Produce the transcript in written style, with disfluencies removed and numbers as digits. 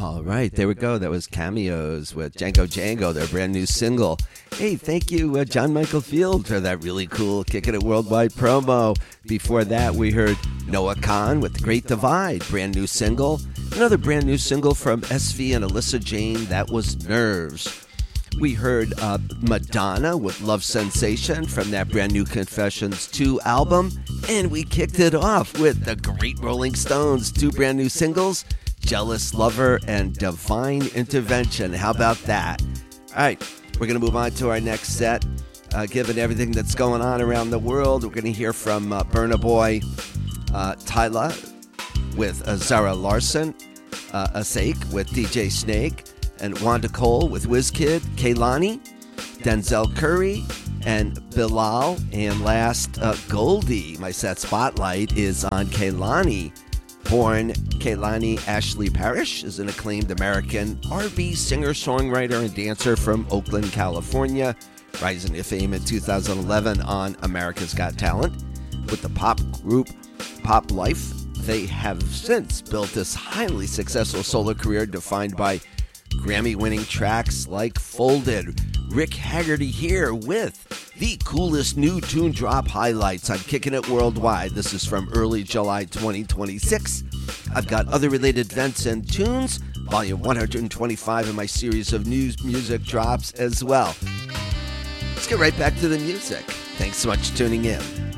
All right, there we go. That was Cameos with Django Django, their brand new single. Hey, thank you, John Michael Field, for that really cool Kicking It Worldwide promo. Before that, we heard Noah Kahan with Great Divide, brand new single. Another brand new single from SV and Alyssa Jane, that was Nerves. We heard Madonna with Love Sensation from that brand new Confessions 2 album. And we kicked it off with the great Rolling Stones, 2 brand new singles, Jealous Lover and Divine Intervention. How about that? All right, we're going to move on to our next set. Given everything that's going on around the world, we're going to hear from Burna Boy, Tyla with Zara Larsson, Asake with DJ Snake, and Wanda Cole with Wizkid, Kehlani, Denzel Curry, and Bilal. And last, Goldie. My set spotlight is on Kehlani. Born Kehlani Ashley Parrish is an acclaimed American R&B singer-songwriter and dancer from Oakland, California, rising to fame in 2011 on America's Got Talent. With the pop group Pop Life, they have since built this highly successful solo career defined by Grammy-winning tracks like Folded. Rick Haggerty here with the coolest new tune drop highlights on Kicking It Worldwide. This is from early July 2026. I've got other related events and tunes, volume 125 in my series of news music drops as well. Let's get right back to the music. Thanks so much for tuning in.